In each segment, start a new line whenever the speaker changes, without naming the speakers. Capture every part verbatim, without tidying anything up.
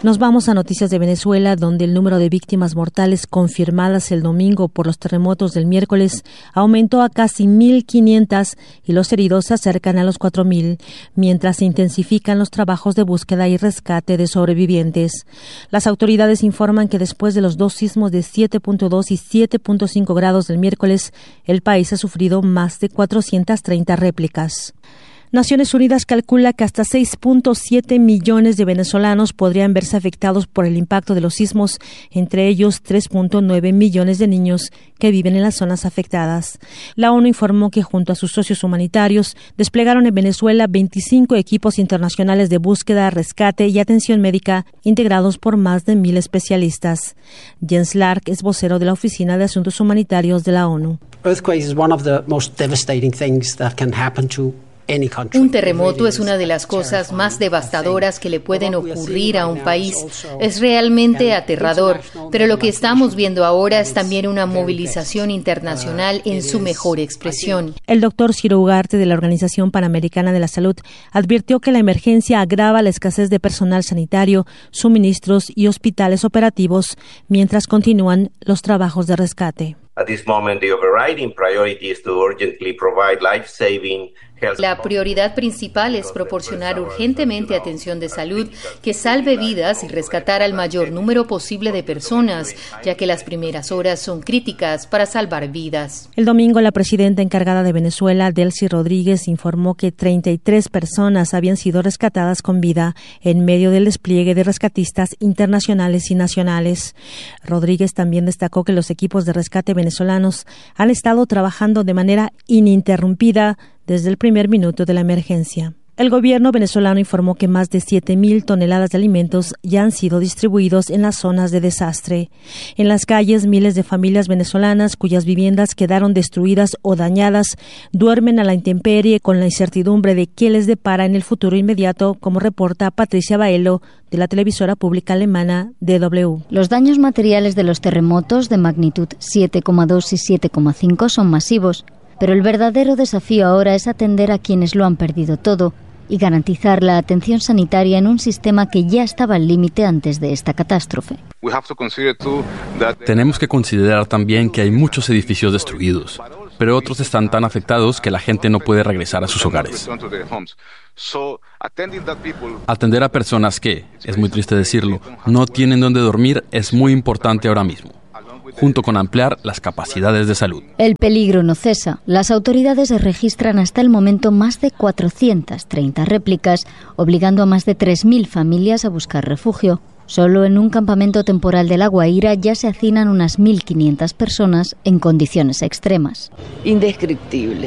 Nos vamos a noticias de Venezuela, donde el número de víctimas mortales confirmadas el domingo por los terremotos del miércoles aumentó a casi mil quinientos y los heridos se acercan a los cuatro mil, mientras se intensifican los trabajos de búsqueda y rescate de sobrevivientes. Las autoridades informan que después de los dos sismos de siete punto dos y siete punto cinco grados del miércoles, el país ha sufrido más de cuatrocientas treinta réplicas. Naciones Unidas calcula que hasta seis punto siete millones de venezolanos podrían verse afectados por el impacto de los sismos, entre ellos tres punto nueve millones de niños que viven en las zonas afectadas. La ONU informó que junto a sus socios humanitarios desplegaron en Venezuela veinticinco equipos internacionales de búsqueda, rescate y atención médica integrados por más de mil especialistas. Jens Lark es vocero de la Oficina de Asuntos Humanitarios de la ONU.
Earthquakes is one of the most devastating things that can happen to
Un terremoto es una de las cosas más devastadoras que le pueden ocurrir a un país. Es realmente aterrador, pero lo que estamos viendo ahora es también una movilización internacional en su mejor expresión.
El doctor Ciro Ugarte de la Organización Panamericana de la Salud advirtió que la emergencia agrava la escasez de personal sanitario, suministros y hospitales operativos mientras continúan los trabajos de rescate.
At this moment, the overriding priority is to urgently provide life-saving health.
La prioridad principal es proporcionar urgentemente atención de salud que salve vidas y rescatar al mayor número posible de personas, ya que las primeras horas son críticas para salvar vidas.
El domingo, la presidenta encargada de Venezuela, Delcy Rodríguez, informó que treinta y tres personas habían sido rescatadas con vida en medio del despliegue de rescatistas internacionales y nacionales. Rodríguez también destacó que los equipos de rescate venezolanos han estado trabajando de manera ininterrumpida desde el primer minuto de la emergencia. El gobierno venezolano informó que más de siete mil toneladas de alimentos ya han sido distribuidos en las zonas de desastre. En las calles, miles de familias venezolanas cuyas viviendas quedaron destruidas o dañadas duermen a la intemperie con la incertidumbre de qué les depara en el futuro inmediato, como reporta Patricia Baello de la televisora pública alemana D W.
Los daños materiales de los terremotos de magnitud siete coma dos y siete coma cinco son masivos, pero el verdadero desafío ahora es atender a quienes lo han perdido todo y garantizar la atención sanitaria en un sistema que ya estaba al límite antes de esta catástrofe.
Tenemos que considerar también que hay muchos edificios destruidos, pero otros están tan afectados que la gente no puede regresar a sus hogares. Atender a personas que, es muy triste decirlo, no tienen dónde dormir es muy importante ahora mismo, junto con ampliar las capacidades de salud.
El peligro no cesa. Las autoridades registran hasta el momento más de cuatrocientas treinta réplicas, obligando a más de tres mil familias a buscar refugio. Solo en un campamento temporal de La Guaira ya se hacinan unas mil quinientas personas en condiciones extremas.
Indescriptible.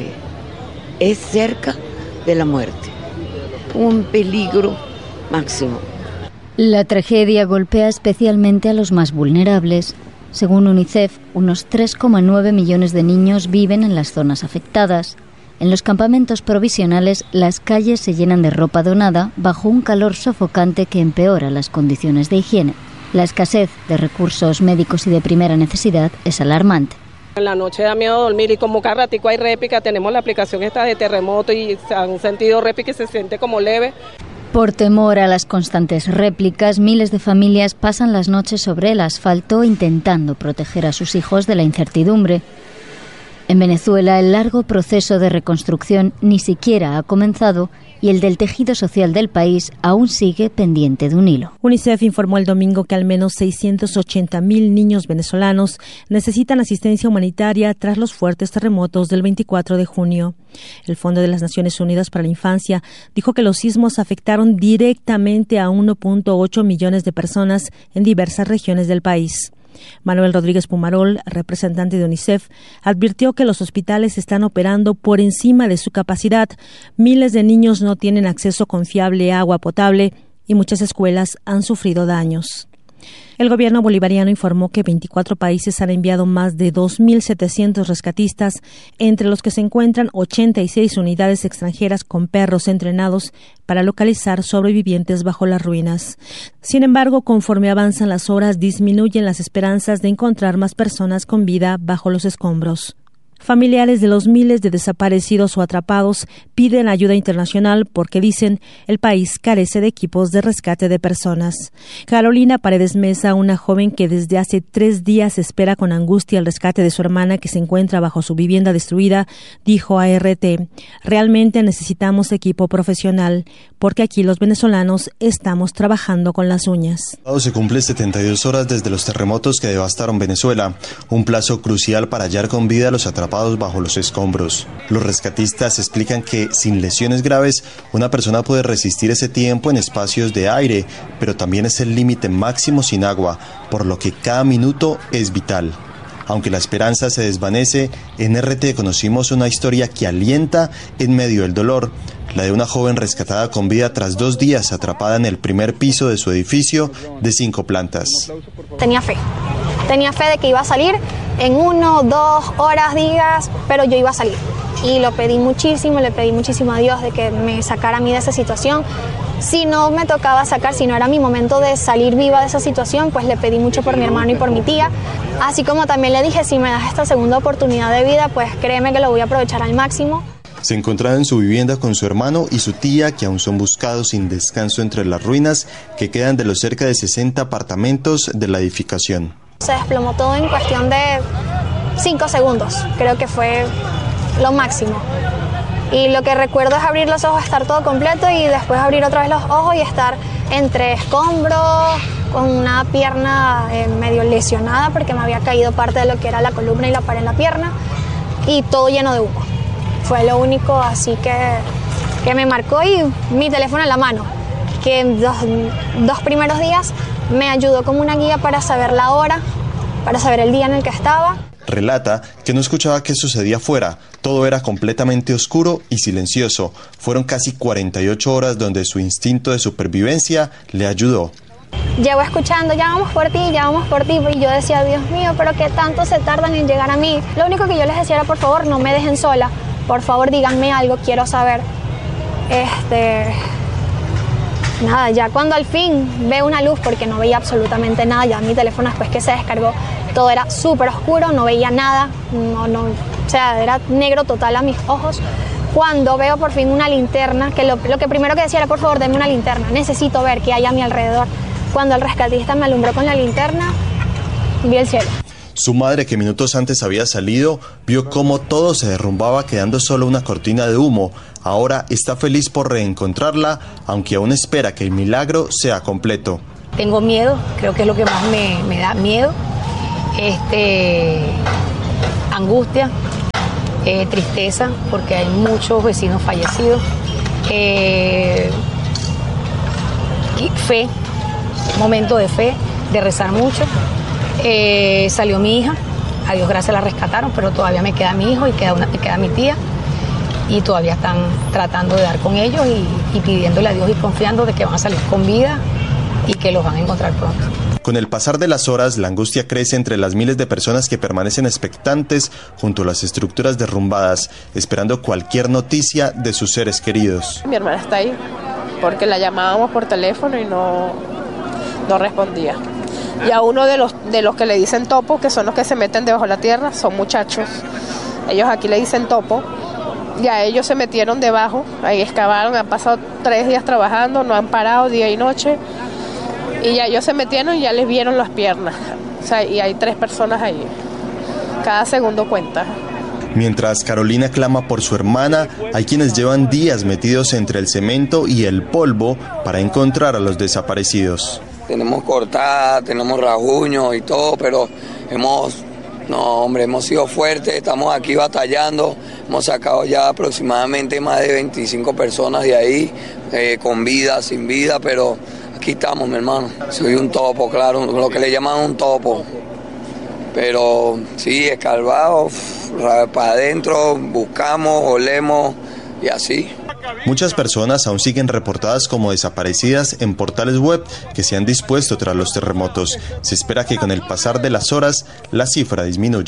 Es cerca de la muerte. Un peligro máximo.
La tragedia golpea especialmente a los más vulnerables. Según UNICEF, unos tres coma nueve millones de niños viven en las zonas afectadas. En los campamentos provisionales, las calles se llenan de ropa donada bajo un calor sofocante que empeora las condiciones de higiene. La escasez de recursos médicos y de primera necesidad es alarmante.
En la noche da miedo dormir y como cada ratico hay réplica, tenemos la aplicación esta de terremoto y han sentido réplica y se siente como leve.
Por temor a las constantes réplicas, miles de familias pasan las noches sobre el asfalto intentando proteger a sus hijos de la incertidumbre. En Venezuela, el largo proceso de reconstrucción ni siquiera ha comenzado y el del tejido social del país aún sigue pendiente de un hilo.
UNICEF informó el domingo que al menos seiscientos ochenta mil niños venezolanos necesitan asistencia humanitaria tras los fuertes terremotos del veinticuatro de junio. El Fondo de las Naciones Unidas para la Infancia dijo que los sismos afectaron directamente a uno punto ocho millones de personas en diversas regiones del país. Manuel Rodríguez Pumarol, representante de UNICEF, advirtió que los hospitales están operando por encima de su capacidad, miles de niños no tienen acceso confiable a agua potable y muchas escuelas han sufrido daños. El gobierno bolivariano informó que veinticuatro países han enviado más de dos mil setecientos rescatistas, entre los que se encuentran ochenta y seis unidades extranjeras con perros entrenados para localizar sobrevivientes bajo las ruinas. Sin embargo, conforme avanzan las horas, disminuyen las esperanzas de encontrar más personas con vida bajo los escombros. Familiares de los miles de desaparecidos o atrapados piden ayuda internacional porque dicen el país carece de equipos de rescate de personas. Carolina Paredes Mesa, una joven que desde hace tres días espera con angustia el rescate de su hermana que se encuentra bajo su vivienda destruida, dijo a R T: realmente necesitamos equipo profesional porque aquí los venezolanos estamos trabajando con las uñas.
Se cumple setenta y dos horas desde los terremotos que devastaron Venezuela, un plazo crucial para hallar con vida a los atrapados bajo los escombros. Los rescatistas explican que sin lesiones graves, una persona puede resistir ese tiempo en espacios de aire, pero también es el límite máximo sin agua, por lo que cada minuto es vital. Aunque la esperanza se desvanece, en R T conocimos una historia que alienta en medio del dolor, la de una joven rescatada con vida tras dos días atrapada en el primer piso de su edificio de cinco plantas.
Tenía fe, tenía fe de que iba a salir en uno, dos horas, días, pero yo iba a salir. Y lo pedí muchísimo, le pedí muchísimo a Dios de que me sacara a mí de esa situación. Si no me tocaba sacar, si no era mi momento de salir viva de esa situación, pues le pedí mucho por mi hermano y por mi tía. Así como también le dije, si me das esta segunda oportunidad de vida, pues créeme que lo voy a aprovechar al máximo.
Se encontraba en su vivienda con su hermano y su tía, que aún son buscados sin descanso entre las ruinas que quedan de los cerca de sesenta apartamentos de la edificación.
Se desplomó todo en cuestión de cinco segundos, creo que fue lo máximo. Y lo que recuerdo es abrir los ojos, estar todo completo y después abrir otra vez los ojos y estar entre escombros, con una pierna eh, medio lesionada porque me había caído parte de lo que era la columna y la pared en la pierna y todo lleno de humo. Fue lo único así que, que me marcó, y mi teléfono en la mano, que en los dos primeros días me ayudó como una guía para saber la hora, para saber el día en el que estaba.
Relata que no escuchaba qué sucedía afuera, todo era completamente oscuro y silencioso. Fueron casi cuarenta y ocho horas donde su instinto de supervivencia le ayudó.
Llevo escuchando, ya vamos por ti, ya vamos por ti, y yo decía, Dios mío, pero qué tanto se tardan en llegar a mí. Lo único que yo les decía era, por favor, no me dejen sola, por favor, díganme algo, quiero saber. Este... Nada, ya cuando al fin veo una luz, porque no veía absolutamente nada, ya mi teléfono después que se descargó, todo era súper oscuro, no veía nada, no, no, o sea, era negro total a mis ojos. Cuando veo por fin una linterna, que lo, lo que primero que decía era, por favor, denme una linterna, necesito ver qué hay a mi alrededor. Cuando el rescatista me alumbró con la linterna, vi el cielo.
Su madre, que minutos antes había salido, vio cómo todo se derrumbaba quedando solo una cortina de humo. Ahora está feliz por reencontrarla, aunque aún espera que el milagro sea completo.
Tengo miedo, creo que es lo que más me, me da miedo. Este, angustia, eh, tristeza, porque hay muchos vecinos fallecidos. Eh, y fe, momento de fe, de rezar mucho. Eh, salió mi hija, a Dios gracias la rescataron, pero todavía me queda mi hijo y queda, una, me queda mi tía, y todavía están tratando de dar con ellos y, y pidiéndole a Dios y confiando de que van a salir con vida y que los van a encontrar pronto.
Con el pasar de las horas, la angustia crece entre las miles de personas que permanecen expectantes junto a las estructuras derrumbadas, esperando cualquier noticia de sus seres queridos.
Mi hermana está ahí, porque la llamábamos por teléfono y no, no respondía. Y a uno de los, de los que le dicen topo, que son los que se meten debajo de la tierra, son muchachos. Ellos aquí le dicen topo. Y a ellos se metieron debajo, ahí excavaron, han pasado tres días trabajando, no han parado día y noche. Y ya ellos se metieron y ya les vieron las piernas. O sea, y hay tres personas ahí. Cada segundo cuenta.
Mientras Carolina clama por su hermana, hay quienes llevan días metidos entre el cemento y el polvo para encontrar a los desaparecidos.
Tenemos cortada, tenemos rasguños y todo, pero hemos, no hombre, hemos sido fuertes, estamos aquí batallando, hemos sacado ya aproximadamente más de veinticinco personas de ahí, eh, con vida, sin vida, pero aquí estamos, mi hermano. Soy un topo, claro, lo que le llaman un topo, pero sí, escarbado, para adentro, buscamos, olemos y así.
Muchas personas aún siguen reportadas como desaparecidas en portales web que se han dispuesto tras los terremotos. Se espera que con el pasar de las horas la cifra disminuya.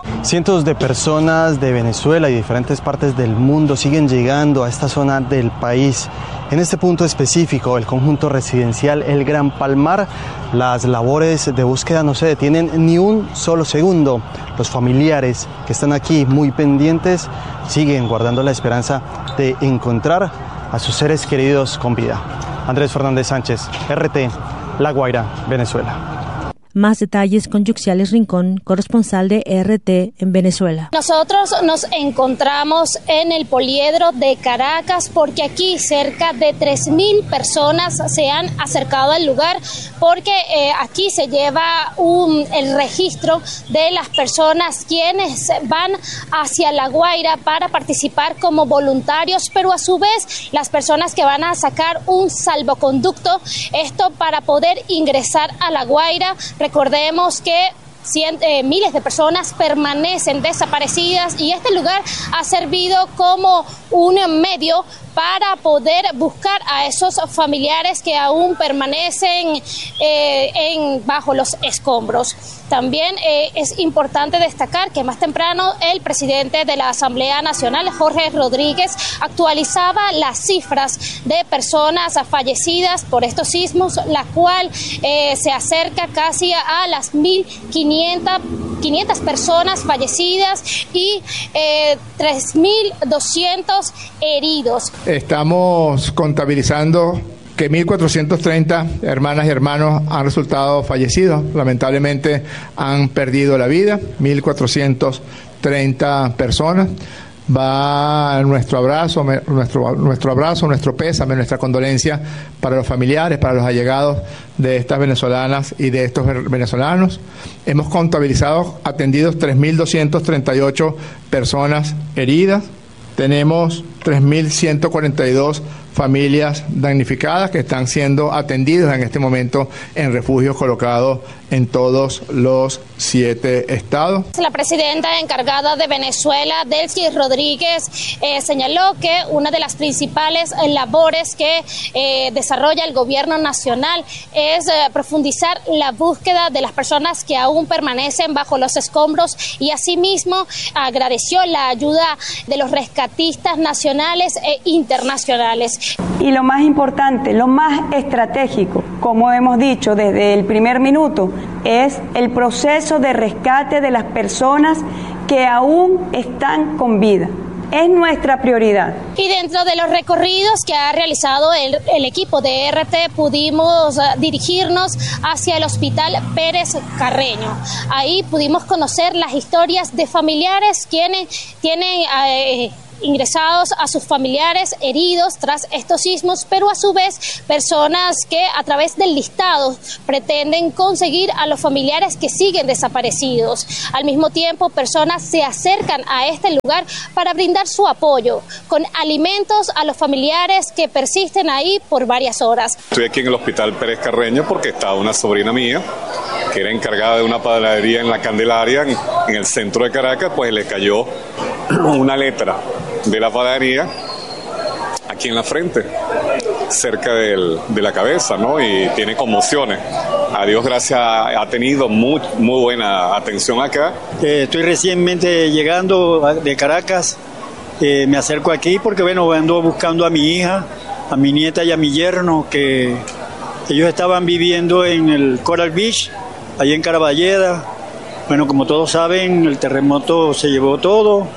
Cientos de personas de Venezuela y diferentes partes del mundo siguen llegando a esta zona del país. En este punto específico, el conjunto residencial El Gran Palmar, las labores de búsqueda no se detienen ni un solo segundo. Los familiares que están aquí muy pendientes siguen guardando la esperanza de encontrar a sus seres queridos con vida. Andrés Fernández Sánchez, R T, La Guaira, Venezuela.
Más detalles con Yuxiales Rincón, corresponsal de R T en Venezuela.
Nosotros nos encontramos en el poliedro de Caracas porque aquí cerca de tres mil personas se han acercado al lugar porque eh, aquí se lleva un, el registro de las personas quienes van hacia La Guaira para participar como voluntarios, pero a su vez las personas que van a sacar un salvoconducto, esto para poder ingresar a La Guaira. Recordemos que cien, eh, miles de personas permanecen desaparecidas y este lugar ha servido como un medio para poder buscar a esos familiares que aún permanecen eh, en, bajo los escombros. También eh, es importante destacar que más temprano el presidente de la Asamblea Nacional, Jorge Rodríguez, actualizaba las cifras de personas fallecidas por estos sismos, la cual eh, se acerca casi a las mil quinientas personas fallecidas y eh, tres mil doscientos heridos.
Estamos contabilizando que mil cuatrocientos treinta hermanas y hermanos han resultado fallecidos, lamentablemente han perdido la vida, mil cuatrocientos treinta personas. Va nuestro abrazo, nuestro, nuestro abrazo, nuestro pésame, nuestra condolencia para los familiares, para los allegados de estas venezolanas y de estos venezolanos. Hemos contabilizado atendidos tres mil doscientas treinta y ocho personas heridas. Tenemos tres mil ciento cuarenta y dos familias damnificadas que están siendo atendidos en este momento en refugios colocados en todos los siete estados.
La presidenta encargada de Venezuela, Delcy Rodríguez, eh, señaló que una de las principales eh, labores que eh, desarrolla el gobierno nacional es eh, profundizar la búsqueda de las personas que aún permanecen bajo los escombros y asimismo agradeció la ayuda de los rescatistas nacionales e internacionales.
Y lo más importante, lo más estratégico, como hemos dicho desde el primer minuto, es el proceso de rescate de las personas que aún están con vida. Es nuestra prioridad.
Y dentro de los recorridos que ha realizado el, el equipo de R T pudimos uh, dirigirnos hacia el Hospital Pérez Carreño. Ahí pudimos conocer las historias de familiares quienes tienen uh, ingresados a sus familiares heridos tras estos sismos, pero a su vez personas que a través del listado pretenden conseguir a los familiares que siguen desaparecidos. Al mismo tiempo, personas se acercan a este lugar para brindar su apoyo con alimentos a los familiares que persisten ahí por varias horas.
Estoy aquí en el Hospital Pérez Carreño porque está una sobrina mía que era encargada de una panadería en La Candelaria, en, en el centro de Caracas, pues le cayó una letra de la panadería aquí en la frente, cerca del, de la cabeza, ¿no? Y tiene conmociones. A Dios gracias ha tenido muy, muy buena atención acá.
Eh, estoy recientemente llegando de Caracas, eh, me acerco aquí porque bueno, ando buscando a mi hija, a mi nieta y a mi yerno, que ellos estaban viviendo en el Coral Beach, allí en Caraballeda. Bueno, como todos saben, el terremoto se llevó todo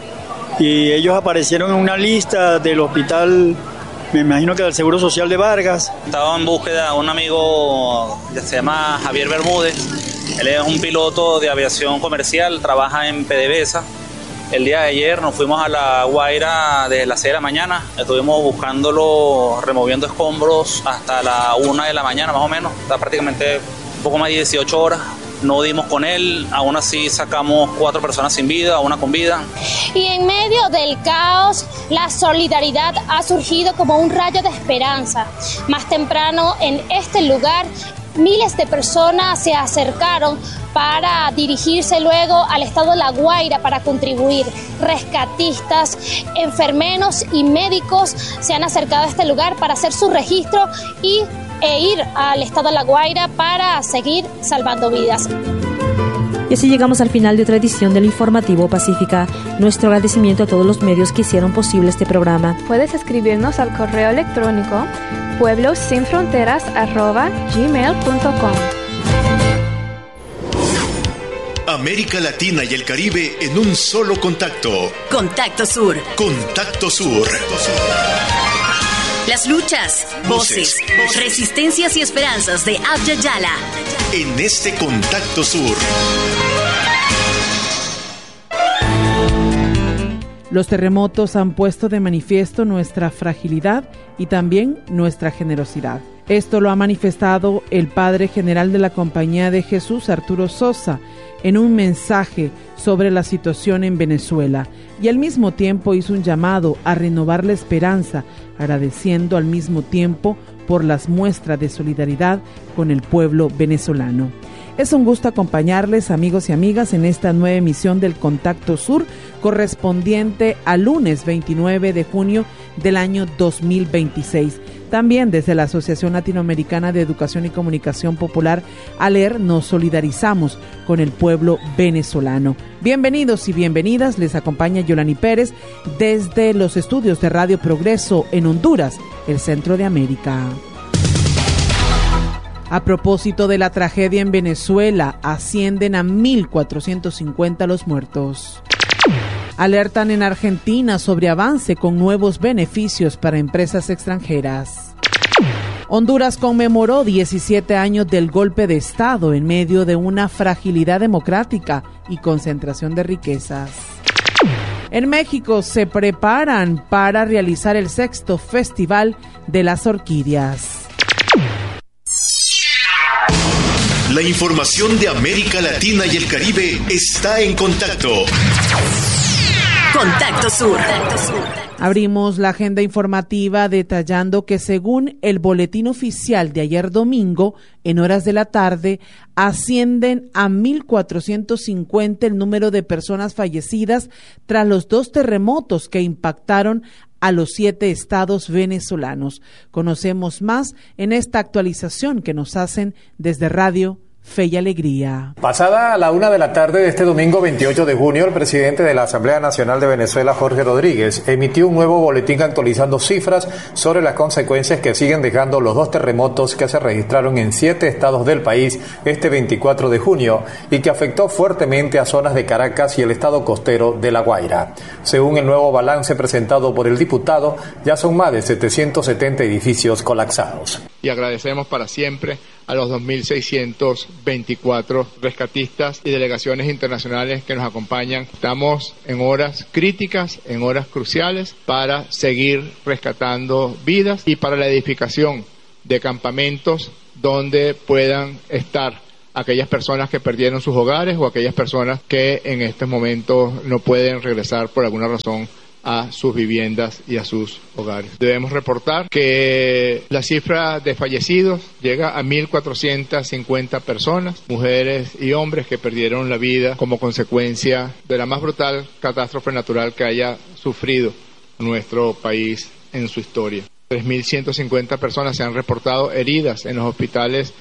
y ellos aparecieron en una lista del hospital, me imagino que del Seguro Social de Vargas.
Estaba en búsqueda de un amigo que se llama Javier Bermúdez. Él es un piloto de aviación comercial, trabaja en PDVSA. El día de ayer nos fuimos a La Guaira desde las seis de la mañana. Estuvimos buscándolo, removiendo escombros hasta la una de la mañana más o menos. Está prácticamente un poco más de dieciocho horas. No dimos con él, aún así sacamos cuatro personas sin vida, una con vida.
Y en medio del caos, la solidaridad ha surgido como un rayo de esperanza. Más temprano, en este lugar, miles de personas se acercaron para dirigirse luego al estado de La Guaira para contribuir. Rescatistas, enfermeros y médicos se han acercado a este lugar para hacer su registro y e ir al estado de La Guaira para seguir salvando vidas.
Y así llegamos al final de otra edición del Informativo Pacífica. Nuestro agradecimiento a todos los medios que hicieron posible este programa.
Puedes escribirnos al correo electrónico pueblosinfronteras arroba gmail punto com.
América Latina y el Caribe en un solo contacto.
Contacto Sur.
Contacto Sur.
Las luchas, voces, voces, resistencias y esperanzas de Abya Yala.
En este Contacto Sur.
Los terremotos han puesto de manifiesto nuestra fragilidad y también nuestra generosidad. Esto lo ha manifestado el Padre General de la Compañía de Jesús, Arturo Sosa, en un mensaje sobre la situación en Venezuela, y al mismo tiempo hizo un llamado a renovar la esperanza, agradeciendo al mismo tiempo por las muestras de solidaridad con el pueblo venezolano. Es un gusto acompañarles, amigos y amigas, en esta nueva emisión del Contacto Sur, correspondiente al lunes veintinueve de junio del año dos mil veintiséis. También desde la Asociación Latinoamericana de Educación y Comunicación Popular, ALER, nos solidarizamos con el pueblo venezolano. Bienvenidos y bienvenidas, les acompaña Yolani Pérez desde los estudios de Radio Progreso en Honduras, el centro de América. A propósito de la tragedia en Venezuela, ascienden a mil cuatrocientos cincuenta los muertos. Alertan en Argentina sobre avance con nuevos beneficios para empresas extranjeras. Honduras conmemoró diecisiete años del golpe de Estado en medio de una fragilidad democrática y concentración de riquezas. En México se preparan para realizar el sexto Festival de las Orquídeas.
La información de América Latina y el Caribe está en contacto.
Contacto Sur.
Abrimos la agenda informativa detallando que según el boletín oficial de ayer domingo, en horas de la tarde, ascienden a mil cuatrocientos cincuenta el número de personas fallecidas tras los dos terremotos que impactaron a los siete estados venezolanos. Conocemos más en esta actualización que nos hacen desde Radio Fe y Alegría.
Pasada a la una de la tarde de este domingo veintiocho de junio, el presidente de la Asamblea Nacional de Venezuela, Jorge Rodríguez, emitió un nuevo boletín actualizando cifras sobre las consecuencias que siguen dejando los dos terremotos que se registraron en siete estados del país este veinticuatro de junio y que afectó fuertemente a zonas de Caracas y el estado costero de La Guaira. Según el nuevo balance presentado por el diputado, ya son más de setecientos setenta edificios colapsados.
Y agradecemos para siempre a los dos mil seiscientos veinticuatro rescatistas y delegaciones internacionales que nos acompañan. Estamos en horas críticas, en horas cruciales para seguir rescatando vidas y para la edificación de campamentos donde puedan estar aquellas personas que perdieron sus hogares o aquellas personas que en estos momentos no pueden regresar por alguna razón a sus viviendas y a sus hogares. Debemos reportar que la cifra de fallecidos llega a mil cuatrocientas cincuenta personas, mujeres y hombres que perdieron la vida como consecuencia de la más brutal catástrofe natural que haya sufrido nuestro país en su historia. tres mil ciento cincuenta personas se han reportado heridas en los hospitales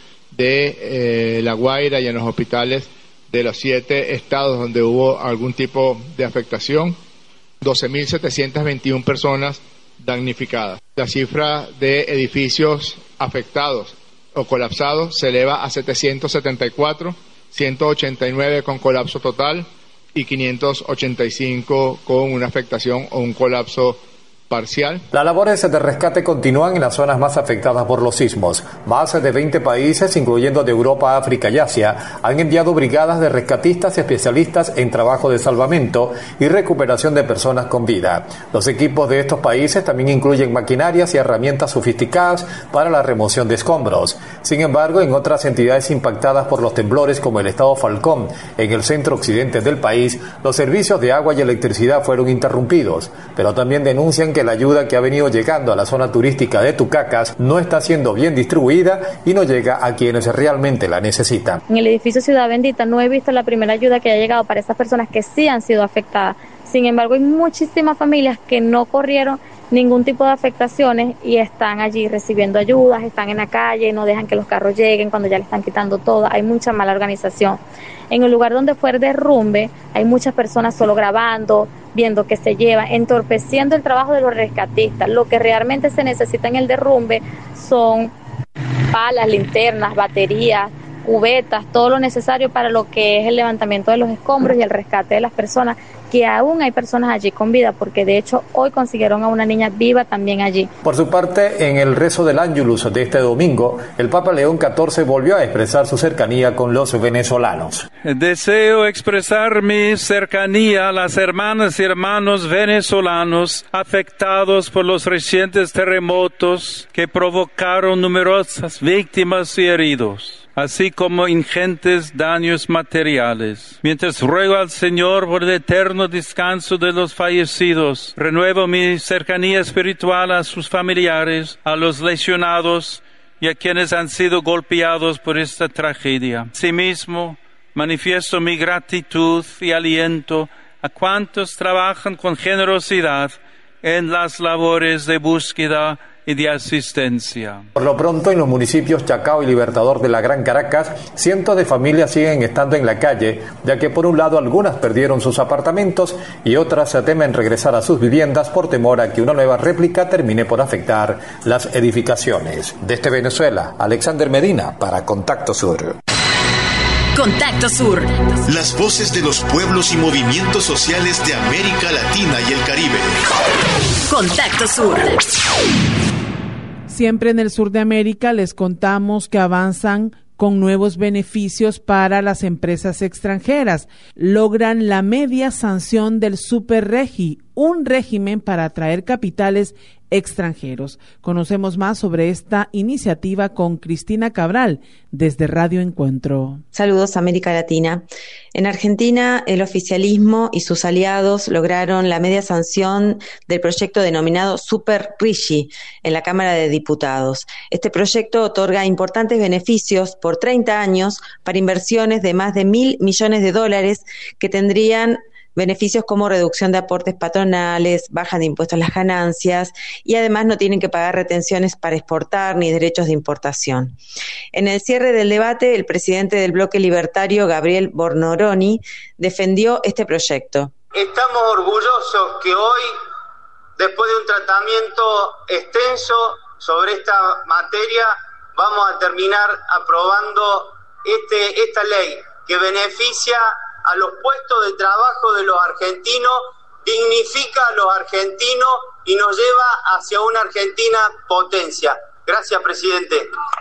de eh, La Guaira y en los hospitales de los siete estados donde hubo algún tipo de afectación. doce mil setecientas veintiuna personas damnificadas. La cifra de edificios afectados o colapsados se eleva a setecientos setenta y cuatro, ciento ochenta y nueve con colapso total y quinientos ochenta y cinco con una afectación o un colapso parcial.
Las labores de rescate continúan en las zonas más afectadas por los sismos. Más de veinte países, incluyendo de Europa, África y Asia, han enviado brigadas de rescatistas especialistas en trabajo de salvamento y recuperación de personas con vida. Los equipos de estos países también incluyen maquinarias y herramientas sofisticadas para la remoción de escombros. Sin embargo, en otras entidades impactadas por los temblores, como el estado Falcón, en el centro occidente del país, los servicios de agua y electricidad fueron interrumpidos, pero también denuncian que que la ayuda que ha venido llegando a la zona turística de Tucacas no está siendo bien distribuida y no llega a quienes realmente la necesitan.
En el edificio Ciudad Bendita no he visto la primera ayuda que haya llegado para esas personas que sí han sido afectadas. Sin embargo, hay muchísimas familias que no corrieron ningún tipo de afectaciones y están allí recibiendo ayudas, están en la calle, no dejan que los carros lleguen cuando ya le están quitando todo. Hay mucha mala organización. En el lugar donde fue el derrumbe, hay muchas personas solo grabando, viendo qué se lleva, entorpeciendo el trabajo de los rescatistas. Lo que realmente se necesita en el derrumbe son palas, linternas, baterías, cubetas, todo lo necesario para lo que es el levantamiento de los escombros y el rescate de las personas, que aún hay personas allí con vida, porque de hecho hoy consiguieron a una niña viva también allí.
Por su parte, en el rezo del Ángelus de este domingo, el Papa León catorce volvió a expresar su cercanía con los venezolanos.
Deseo expresar mi cercanía a las hermanas y hermanos venezolanos afectados por los recientes terremotos que provocaron numerosas víctimas y heridos, así como ingentes daños materiales. Mientras ruego al Señor por el eterno descanso de los fallecidos, renuevo mi cercanía espiritual a sus familiares, a los lesionados y a quienes han sido golpeados por esta tragedia. Asimismo, manifiesto mi gratitud y aliento a cuantos trabajan con generosidad en las labores de búsqueda y de asistencia.
Por lo pronto, en los municipios Chacao y Libertador de la Gran Caracas, cientos de familias siguen estando en la calle, ya que por un lado algunas perdieron sus apartamentos y otras se temen regresar a sus viviendas por temor a que una nueva réplica termine por afectar las edificaciones. Desde Venezuela, Alexander Medina para Contacto Sur.
Contacto Sur.
Las voces de los pueblos y movimientos sociales de América Latina y el Caribe.
Contacto Sur.
Siempre en el sur de América les contamos que avanzan con nuevos beneficios para las empresas extranjeras. Logran la media sanción del Superregi, un régimen para atraer capitales extranjeros. Conocemos más sobre esta iniciativa con Cristina Cabral desde Radio Encuentro.
Saludos, América Latina. En Argentina, el oficialismo y sus aliados lograron la media sanción del proyecto denominado Superrigi en la Cámara de Diputados. Este proyecto otorga importantes beneficios por treinta años para inversiones de más de mil millones de dólares que tendrían beneficios como reducción de aportes patronales, baja de impuestos a las ganancias y además no tienen que pagar retenciones para exportar ni derechos de importación. En el cierre del debate, el presidente del bloque libertario, Gabriel Bornoroni, defendió este proyecto.
Estamos orgullosos que hoy, después de un tratamiento extenso sobre esta materia, vamos a terminar aprobando este, esta ley que beneficia a los puestos de trabajo de los argentinos, dignifica a los argentinos y nos lleva hacia una Argentina potencia. Gracias, presidente.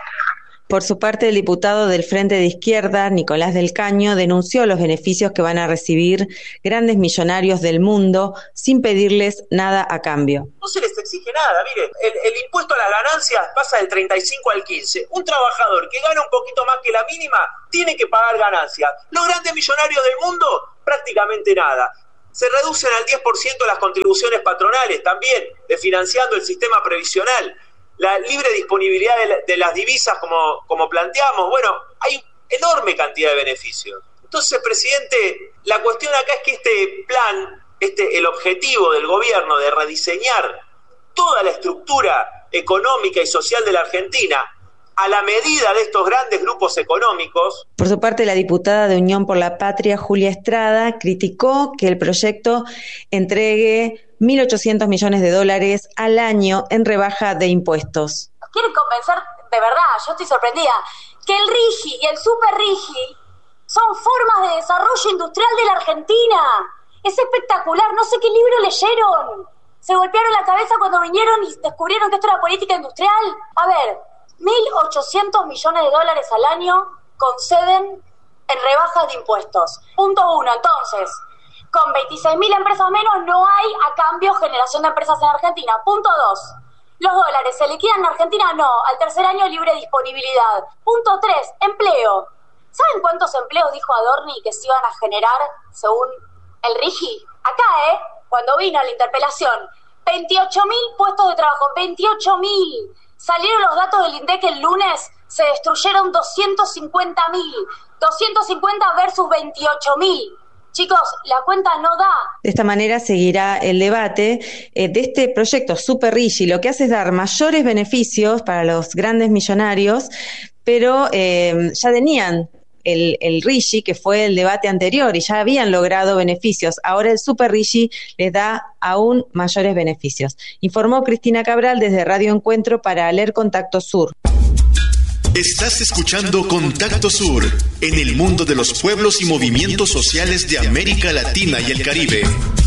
Por su parte, el diputado del Frente de Izquierda, Nicolás del Caño, denunció los beneficios que van a recibir grandes millonarios del mundo sin pedirles nada a cambio.
No se les exige nada, mire, el, el impuesto a las ganancias pasa del treinta y cinco al quince. Un trabajador que gana un poquito más que la mínima tiene que pagar ganancias. Los grandes millonarios del mundo, prácticamente nada. Se reducen al diez por ciento las contribuciones patronales también, desfinanciando el sistema previsional. La libre disponibilidad de, la, de las divisas, como, como planteamos, bueno, hay enorme cantidad de beneficios. Entonces, presidente, la cuestión acá es que este plan, este, el objetivo del gobierno de rediseñar toda la estructura económica y social de la Argentina a la medida de estos grandes grupos económicos.
Por su parte, la diputada de Unión por la Patria, Julia Estrada, criticó que el proyecto entregue mil ochocientos millones de dólares al año en rebaja de impuestos.
Quieren convencer, de verdad, yo estoy sorprendida, que el RIGI y el SuperRIGI son formas de desarrollo industrial de la Argentina. Es espectacular, no sé qué libro leyeron. Se golpearon la cabeza cuando vinieron y descubrieron que esto era política industrial. A ver, mil ochocientos millones de dólares al año conceden en rebajas de impuestos. Punto uno, entonces, con veintiséis mil empresas menos no hay a cambio generación de empresas en Argentina. Punto dos, los dólares se liquidan en Argentina, no, al tercer año libre disponibilidad. Punto tres, empleo. ¿Saben cuántos empleos dijo Adorni que se iban a generar según el RIGI? Acá, ¿eh? Cuando vino la interpelación, veintiocho mil puestos de trabajo, veintiocho mil. Salieron los datos del INDEC el lunes, se destruyeron doscientos cincuenta mil. doscientos cincuenta versus veintiocho mil. Chicos, la cuenta no da.
De esta manera seguirá el debate eh, de este proyecto Super Rigi. Lo que hace es dar mayores beneficios para los grandes millonarios, pero eh, ya tenían el, el Rigi, que fue el debate anterior, y ya habían logrado beneficios. Ahora el Super Rigi les da aún mayores beneficios. Informó Cristina Cabral desde Radio Encuentro para Leer Contacto Sur.
Estás escuchando Contacto Sur, en el mundo de los pueblos y movimientos sociales de América Latina y el Caribe.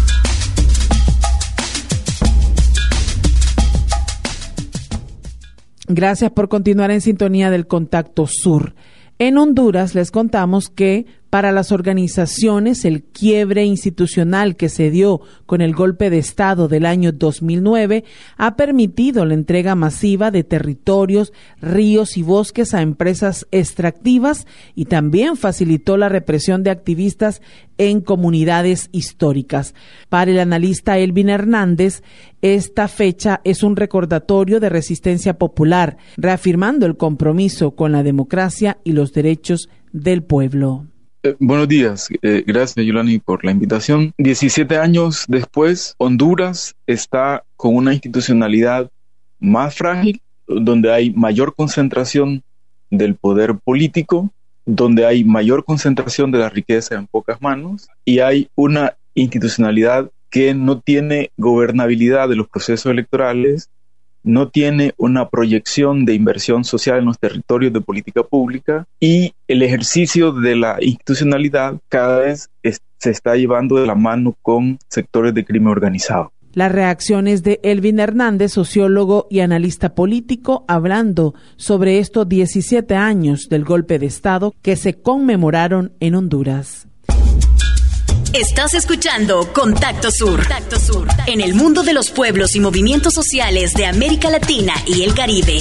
Gracias por continuar en sintonía del Contacto Sur. En Honduras les contamos que para las organizaciones el quiebre institucional que se dio con el golpe de Estado del año dos mil nueve ha permitido la entrega masiva de territorios, ríos y bosques a empresas extractivas y también facilitó la represión de activistas en comunidades históricas. Para el analista Elvin Hernández, esta fecha es un recordatorio de resistencia popular, reafirmando el compromiso con la democracia y los derechos del pueblo.
Eh, buenos días, eh, gracias Yolani por la invitación. diecisiete años después, Honduras está con una institucionalidad más frágil, donde hay mayor concentración del poder político, donde hay mayor concentración de la riqueza en pocas manos y hay una institucionalidad que no tiene gobernabilidad de los procesos electorales, no tiene una proyección de inversión social en los territorios de política pública y el ejercicio de la institucionalidad cada vez es, se está llevando de la mano con sectores de crimen organizado.
Las reacciones de Elvin Hernández, sociólogo y analista político, hablando sobre estos diecisiete años del golpe de Estado que se conmemoraron en Honduras.
Estás escuchando Contacto Sur, Contacto Sur, en el mundo de los pueblos y movimientos sociales de América Latina y el Caribe.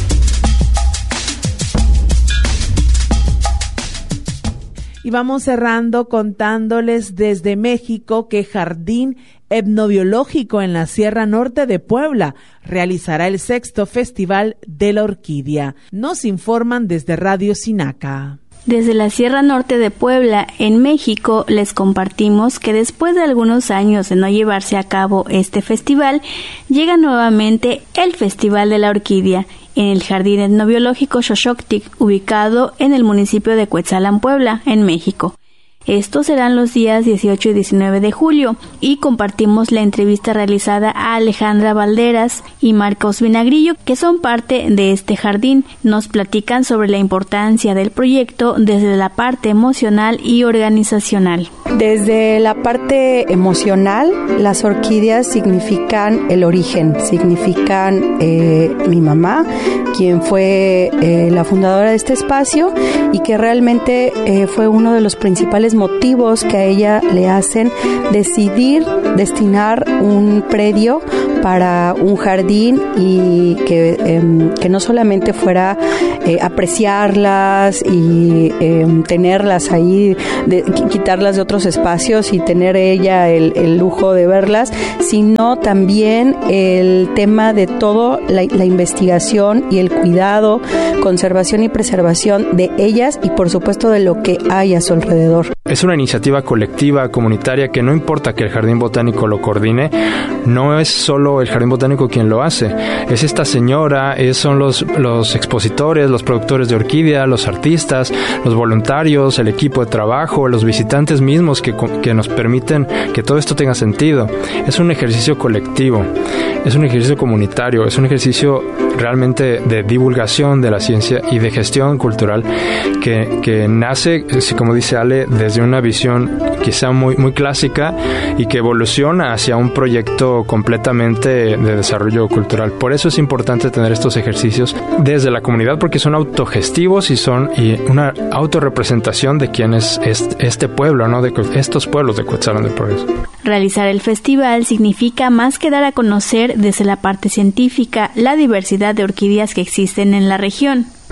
Y vamos cerrando contándoles desde México que Jardín Etnobiológico en la Sierra Norte de Puebla realizará el sexto Festival de la Orquídea. Nos informan desde Radio Sinaca.
Desde la Sierra Norte de Puebla, en México, les compartimos que después de algunos años de no llevarse a cabo este festival, llega nuevamente el Festival de la Orquídea en el Jardín Etnobiológico Xochoctic, ubicado en el municipio de Cuetzalan, Puebla, en México. Estos serán los días dieciocho y diecinueve de julio y compartimos la entrevista realizada a Alejandra Valderas y Marcos Vinagrillo, que son parte de este jardín. Nos platican sobre la importancia del proyecto desde la parte emocional y organizacional.
Desde la parte emocional, las orquídeas significan el origen, significan eh, mi mamá, quien fue eh, la fundadora de este espacio y que realmente eh, fue uno de los principales motivos que a ella le hacen decidir destinar un predio para un jardín y que, eh, que no solamente fuera eh, apreciarlas y eh, tenerlas ahí, de, quitarlas de otros espacios y tener ella el, el lujo de verlas, sino también el tema de todo la, la investigación y el cuidado, conservación y preservación de ellas y por supuesto de lo que hay a su alrededor.
Es una iniciativa colectiva, comunitaria, que no importa que el Jardín Botánico lo coordine, no es solo el Jardín Botánico quien lo hace, es esta señora, es, son los, los expositores, los productores de orquídea, los artistas, los voluntarios, el equipo de trabajo, los visitantes mismos que, que nos permiten que todo esto tenga sentido. Es un ejercicio colectivo, es un ejercicio comunitario, es un ejercicio realmente de divulgación de la ciencia y de gestión cultural que, que nace, como dice Ale, desde una visión quizá muy, muy clásica y que evoluciona hacia un proyecto completamente de desarrollo cultural. Por eso es importante tener estos ejercicios desde la comunidad, porque son autogestivos y son y una autorrepresentación de quién es este pueblo, ¿no? De estos pueblos de Cuetzalan del Progreso.
Realizar el festival significa más que dar a conocer desde la parte científica la diversidad de orquídeas que existen en la región.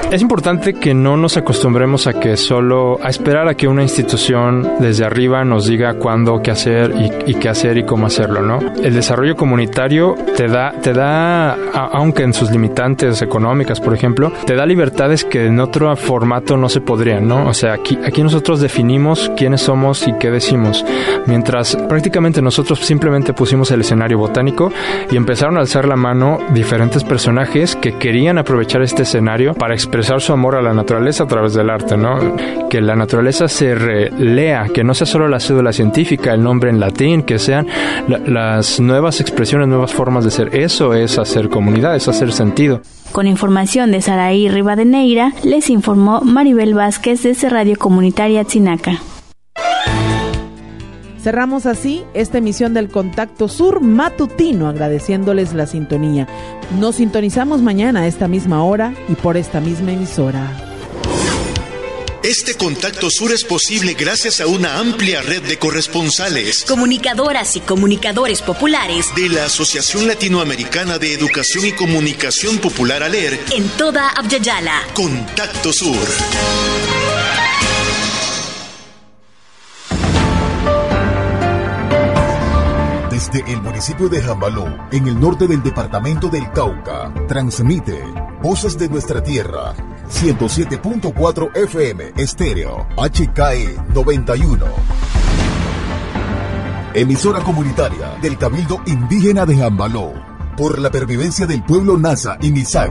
Es importante que no nos acostumbremos a que solo, a esperar a que una institución desde arriba nos diga cuándo, qué hacer y, y qué hacer y cómo hacerlo, ¿no? El desarrollo comunitario te da, te da, a, aunque en sus limitantes económicas, por ejemplo, te da libertades que en otro formato no se podrían, ¿no? O sea, aquí, aquí nosotros definimos quiénes somos y qué decimos, mientras prácticamente nosotros simplemente pusimos el escenario botánico y empezaron a alzar la mano diferentes personajes que querían aprovechar este escenario para expresar su amor a la naturaleza a través del arte, ¿no? Que la naturaleza se relea, que no sea solo la cédula científica, el nombre en latín, que sean la, las nuevas expresiones, nuevas formas de ser. Eso es hacer comunidad, es hacer sentido.
Con información de Saraí Rivadeneira, les informó Maribel Vázquez desde Radio Comunitaria Tzinaca.
Cerramos así esta emisión del Contacto Sur matutino, agradeciéndoles la sintonía. Nos sintonizamos mañana a esta misma hora y por esta misma emisora.
Este Contacto Sur es posible gracias a una amplia red de corresponsales,
comunicadoras y comunicadores populares
de la Asociación Latinoamericana de Educación y Comunicación Popular ALER
en toda Abya-Yala.
Contacto Sur.
Desde el municipio de Jambaló, en el norte del departamento del Cauca, transmite Voces de Nuestra Tierra, ciento siete punto cuatro F M, estéreo, H K E noventa y uno. Emisora comunitaria del Cabildo Indígena de Jambaló, por la pervivencia del pueblo Nasa y Misak.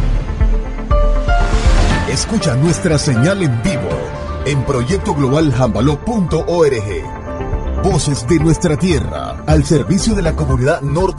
Escucha nuestra señal en vivo en proyecto global jambaló punto org. Voces de Nuestra Tierra, al servicio de la comunidad norte